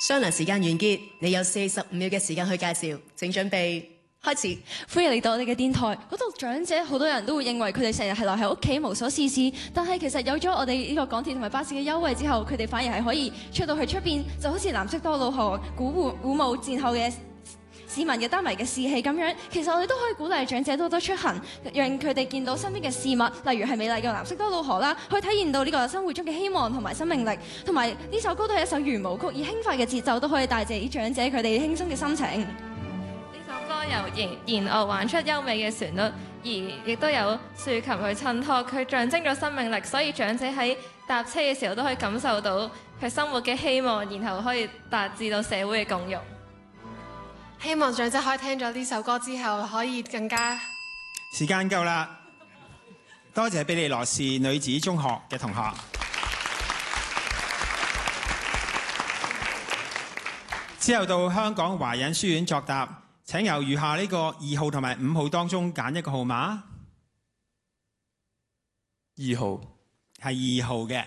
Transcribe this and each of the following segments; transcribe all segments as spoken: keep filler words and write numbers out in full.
商量時間完結，你有四十五秒嘅時間去介紹，請準備開始。 歡迎嚟到我哋嘅電台。嗰度長者好多人都會認為佢哋成日係留喺屋企無所事事，但係其實有咗我哋呢個港鐵同埋巴士嘅優惠之後，佢哋反而係可以出到去出邊，就好似藍色多瑙河鼓舞鼓舞戰後嘅市民嘅低迷嘅士氣咁樣。其實我哋都可以鼓勵長者多多出行，讓佢哋見到身邊嘅事物，例如係美麗嘅藍色多瑙河啦，去體現到呢個生活中嘅希望同埋生命力。同埋呢首歌都係一首圓舞曲，以輕快嘅節奏都可以帶俾長者佢哋輕鬆嘅心情。 由弦弦樂玩出優美嘅旋律，而亦都有豎琴去襯托，佢象徵咗生命力，所以長者喺搭車嘅時候都可以感受到佢生活嘅希望，然後可以達至到社會嘅共融。 希望長者可以聽咗呢首歌之後，可以更加。 時間夠啦，多謝庇理羅士女子中學嘅同學。之後到香港華仁書院作答。請由餘下呢個二號同埋五號當中揀一個號碼。 二號係二號嘅。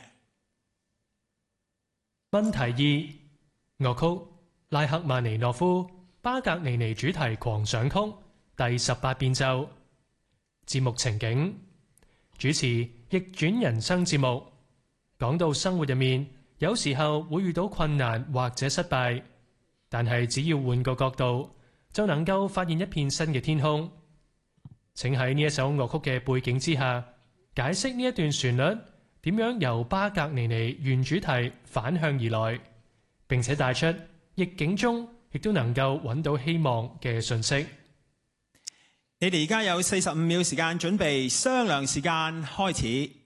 問題二，樂曲拉赫曼尼諾夫巴格尼尼主題狂想曲第十八變奏。節目情景：主持逆轉人生節目，講到生活入面，有時候會遇到困難或者失敗，但係只要換個角度，就能夠發現一片新嘅天空。請喺呢一首樂曲嘅背景之下，解釋呢一段旋律點樣由巴格尼尼原主題反向而來，並且帶出逆境中亦都能夠揾到希望嘅訊息。 你哋而家有四十五秒時間準備，商量時間開始。